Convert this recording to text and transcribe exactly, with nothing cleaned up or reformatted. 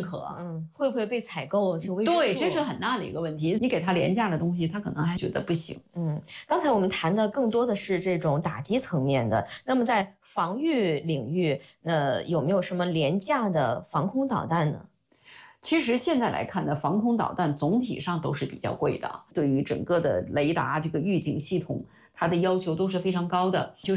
合。 嗯，会不会被采购成未知数？ 对，这是很大的一个问题。你给他廉价的东西，他可能还觉得不行。 嗯，刚才我们谈的更多的是这种打击层面的，那么在防御领域，呃，有没有什么廉价的防空导弹呢？ 其实现在来看呢，防空导弹总体上都是比较贵的，对于整个的雷达这个预警系统，它的要求都是非常高的。就是